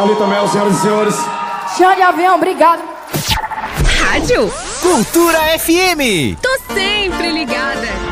Ali também, senhoras e senhores. Chão de avião, obrigado. Rádio Cultura FM. Tô sempre ligada.